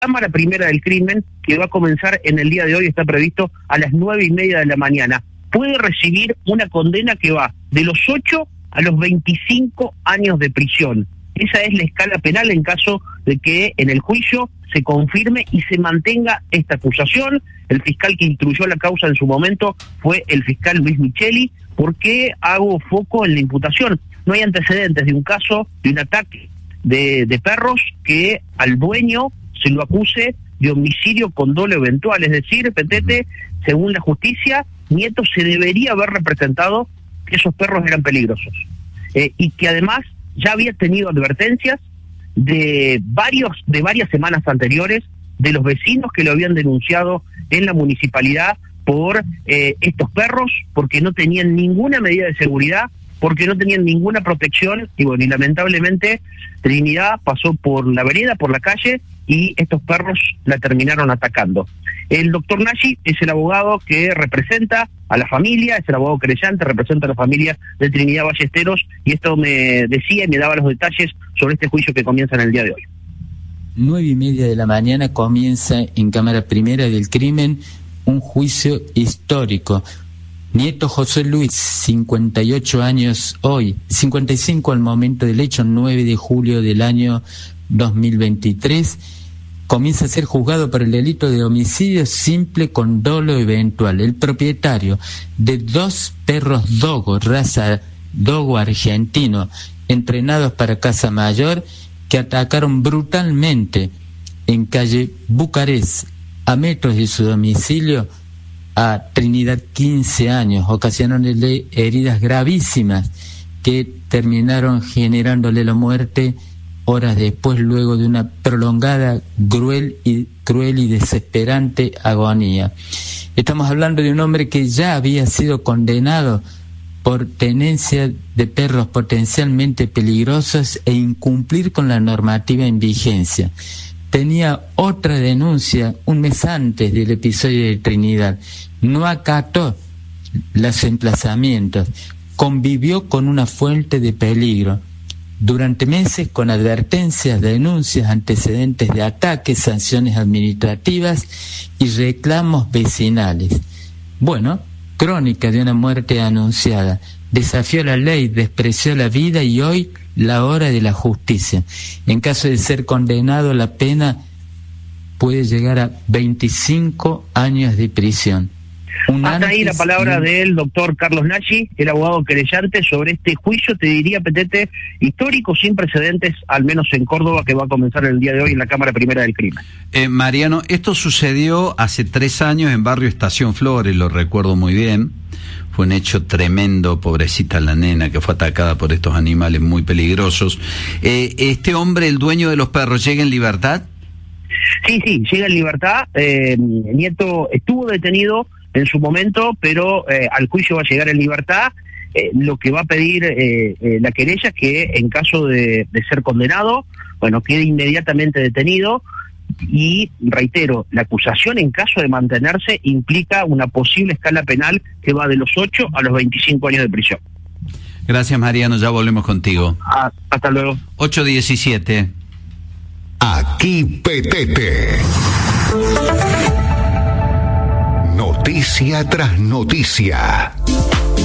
Cámara Primera del Crimen, que va a comenzar en el día de hoy, está previsto a las 9:30 de la mañana. Puede recibir una condena que va de los 8 a los 25 años de prisión. Esa es la escala penal en caso de que en el juicio se confirme y se mantenga esta acusación. El fiscal que instruyó la causa en su momento fue el fiscal Luis Micheli. ¿Por qué hago foco en la imputación? No hay antecedentes de un caso, de un ataque de perros que al dueño se lo acuse de homicidio con dolo eventual. Es decir, Petete, según la justicia, Nieto se debería haber representado que esos perros eran peligrosos. Y que además ya había tenido advertencias de varias semanas anteriores de los vecinos que lo habían denunciado en la municipalidad por estos perros, porque no tenían ninguna medida de seguridad, porque no tenían ninguna protección, y bueno, y lamentablemente Trinidad pasó por la vereda, por la calle, y estos perros la terminaron atacando. El doctor Nagy es el abogado que representa a la familia, es el abogado querellante, representa a la familia de Trinidad Ballesteros, y esto me decía y me daba los detalles sobre este juicio que comienza en el día de hoy. 9:30 de la mañana comienza en Cámara Primera del Crimen un juicio histórico. Nieto José Luis, 58 años hoy, 55 al momento del hecho, 9 de julio del año 2023, comienza a ser juzgado por el delito de homicidio simple con dolo eventual. El propietario de 2 perros dogo, raza dogo argentino, entrenados para caza mayor, que atacaron brutalmente en calle Bucarest, a metros de su domicilio, a Trinidad, 15 años, ocasionándole heridas gravísimas que terminaron generándole la muerte horas después, luego de una prolongada, cruel y desesperante agonía. Estamos hablando de un hombre que ya había sido condenado por tenencia de perros potencialmente peligrosos e incumplir con la normativa en vigencia. Tenía otra denuncia un mes antes del episodio de Trinidad. No acató los emplazamientos, convivió con una fuente de peligro. Durante meses, con advertencias, denuncias, antecedentes de ataques, sanciones administrativas y reclamos vecinales. Bueno, crónica de una muerte anunciada. Desafió la ley, despreció la vida y hoy la hora de la justicia. En caso de ser condenado, la pena puede llegar a 25 años de prisión. Hasta ahí la palabra del doctor Carlos Nagy, el abogado querellante, sobre este juicio, te diría, Petete, histórico, sin precedentes, al menos en Córdoba, que va a comenzar el día de hoy en la Cámara Primera del Crimen. Mariano, esto sucedió hace 3 años en barrio Estación Flores, lo recuerdo muy bien. Fue un hecho tremendo, pobrecita la nena que fue atacada por estos animales muy peligrosos. ¿Este hombre, el dueño de los perros, llega en libertad? Sí, llega en libertad. Nieto estuvo detenido en su momento, pero al juicio va a llegar en libertad. Lo que va a pedir la querella es que en caso de ser condenado, bueno, quede inmediatamente detenido. Y reitero, la acusación en caso de mantenerse implica una posible escala penal que va de los 8 a los 25 años de prisión. Gracias, Mariano, ya volvemos contigo. Hasta luego. 8:17. Aquí Petete. Noticia tras noticia.